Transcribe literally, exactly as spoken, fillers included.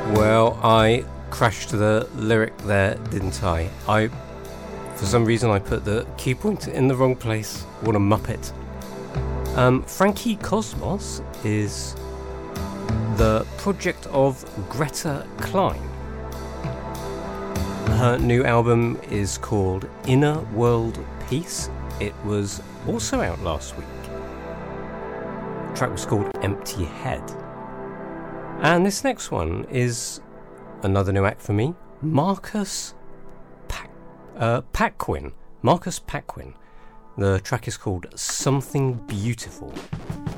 Well, I crashed the lyric there, didn't I? I, for some reason, I put the key pointer in the wrong place. What a muppet. Um, Frankie Cosmos is the project of Greta Klein. Her new album is called Inner World Peace. It was also out last week. The track was called Empty Head. And this next one is another new act for me, Marcus Pac- uh, Paquin. Marcus Paquin. The track is called Something Beautiful.